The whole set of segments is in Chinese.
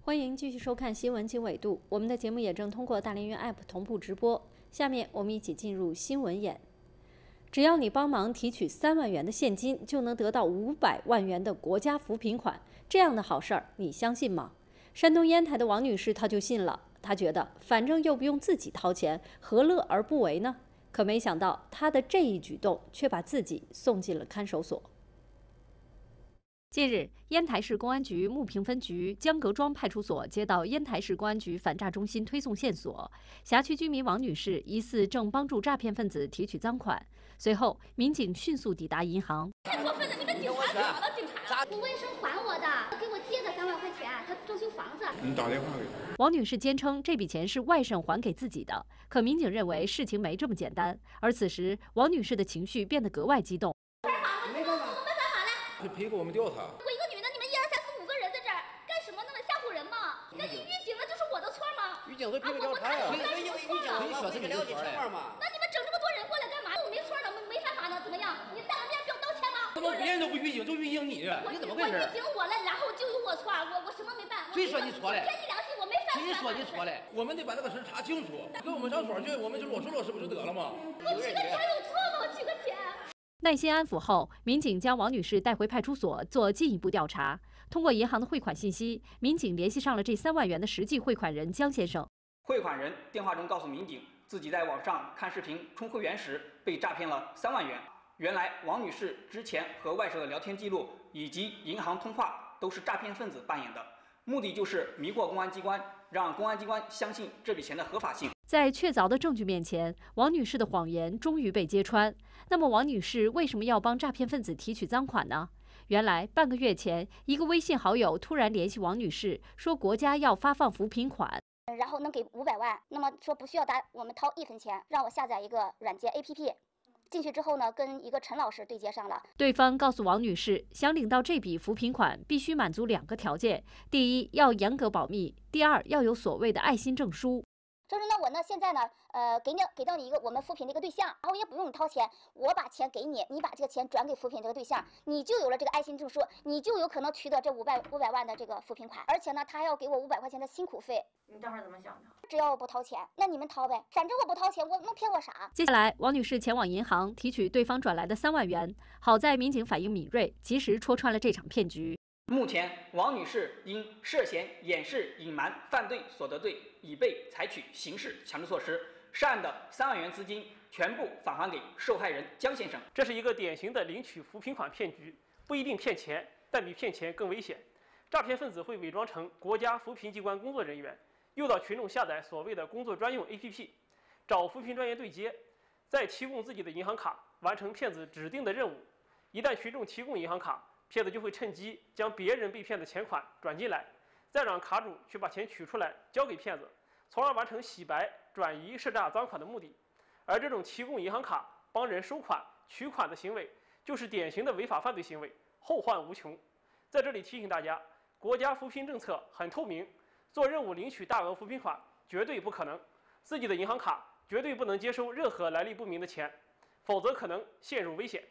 欢迎继续收看新闻经纬度，我们的节目也正通过大连云 App 同步直播。下面我们一起进入新闻眼。只要你帮忙提取3万元的现金，就能得到500万元的国家扶贫款，这样的好事儿，你相信吗？山东烟台的王女士她就信了，她觉得反正又不用自己掏钱，何乐而不为呢？可没想到，她的这一举动却把自己送进了看守所。近日，烟台市公安局牟平分局江阁庄派出所接到烟台市公安局反诈中心推送线索，辖区居民王女士疑似正帮助诈骗分子提取赃款。随后，民警迅速抵达银行。 太过分了！你们警察找到警察了？我卫生还我的，给我借的3万块钱，他装修房子。 你打电话给他。 王女士坚称这笔钱是外甥还给自己的，可民警认为事情没这么简单。而此时，王女士的情绪变得格外激动。 没办法，赔给我们调查。 我一个女的，你们1、2、3、4、5个人在这儿干什么呢？吓唬人吗？那你预警了就是我的错吗？ 预警会赔个调查呀。 我干什么错了？ 你说这个了解情况嘛？ 那你们整这么多人过来干嘛？我没错呢，没犯法呢，怎么样？你当着面给我道歉吗？ 怎么别人都不预警，就预警你？你怎么回事？ 我预警我了，然后就有我错，我什么没办？ 谁说你错了？ 天地良心，我没犯法。 谁说你错了？我们得把这个事查清楚，跟我们上所去，我们就落实不就得了吗？ 我取个钱有错吗？我取个钱。 耐心安抚后，民警将王女士带回派出所做进一步调查。通过银行的汇款信息，民警联系上了这3万元的实际汇款人江先生。 汇款人电话中告诉民警，自己在网上看视频充会员时被诈骗了3万元。原来王女士之前和外甥的聊天记录以及银行通话都是诈骗分子扮演的，目的就是迷惑公安机关，让公安机关相信这笔钱的合法性。 在确凿的证据面前，王女士的谎言终于被揭穿。那么，王女士为什么要帮诈骗分子提取赃款呢？原来，半个月前，一个微信好友突然联系王女士，说国家要发放扶贫款， 然后能给500万，那么说不需要我们掏1分钱，让我下载一个软件 APP。进去之后呢，跟一个陈老师对接上了。 对方告诉王女士，想领到这笔扶贫款，必须满足2个条件：第一，要严格保密；第二，要有所谓的爱心证书。 说是那我呢现在呢，给到你一个我们扶贫的一个对象，然后也不用你掏钱，我把钱给你，你把这个钱转给扶贫这个对象，你就有了这个爱心证书，你就有可能取得这500万的这个扶贫款，而且呢，他还要给我500块钱的辛苦费。 你当时怎么想的？ 只要我不掏钱，那你们掏呗，反正我不掏钱，我能骗我啥？ 接下来，王女士前往银行提取对方转来的3万元，好在民警反应敏锐，及时戳穿了这场骗局。 目前，王女士因涉嫌掩饰、隐瞒犯罪所得罪，已被采取刑事强制措施。涉案的3万元资金全部返还给受害人江先生。 这是一个典型的领取扶贫款骗局，不一定骗钱，但比骗钱更危险。诈骗分子会伪装成国家扶贫机关工作人员，诱导群众下载所谓的工作专用 APP， 找扶贫专员对接，再提供自己的银行卡，完成骗子指定的任务。一旦群众提供银行卡，骗子就会趁机将别人被骗的钱款转进来，再让卡主去把钱取出来交给骗子，从而完成洗白、转移涉诈赃款的目的。而这种提供银行卡帮人收款、取款的行为，就是典型的违法犯罪行为，后患无穷。在这里提醒大家，国家扶贫政策很透明，做任务领取大额扶贫款绝对不可能，自己的银行卡绝对不能接收任何来历不明的钱，否则可能陷入危险。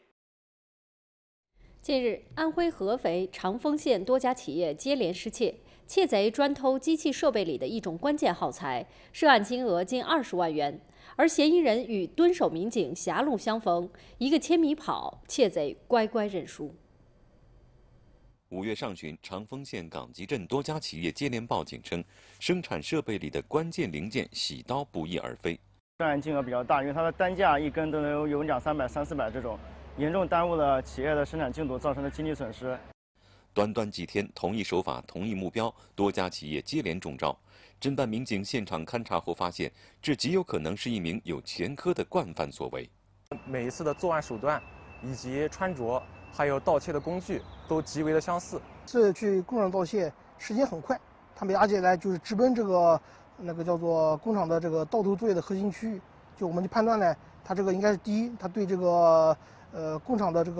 近日，安徽合肥长丰县多家企业接连失窃，窃贼专偷机器设备里的一种关键耗材，涉案金额近20万元。而嫌疑人与蹲守民警狭路相逢，一个千米跑，窃贼乖乖认输。 5月上旬，长丰县岗集镇多家企业接连报警称，生产设备里的关键零件洗刀不翼而飞。 涉案金额比较大，因为它的单价一根都能有200、300、300-400这种。严重耽误了企业的生产进度，造成的经济损失。 短短几天，同一手法、同一目标，多家企业接连中招。侦办民警现场勘查后发现，这极有可能是一名有前科的惯犯所为。 每一次的作案手段以及穿着，还有盗窃的工具都极为的相似。 这去工厂盗窃时间很快，他们而且呢就是直奔这个叫做工厂的这个盗头作业的核心区域。就我们就判断呢，他这个应该是第一，他对这个工厂的这个